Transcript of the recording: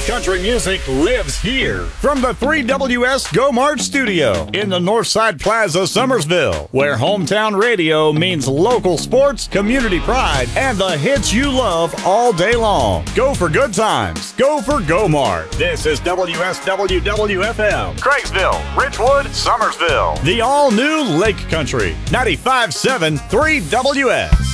Country music lives here. From the 3WS Go March studio in the Northside Plaza, Summersville, where hometown radio means local sports, community pride, and the hits you love all day long. Go for good times. Go for Go March. This is WSWWFM, Craigsville, Richwood, Summersville. The all-new Lake Country, 95.7 3WS.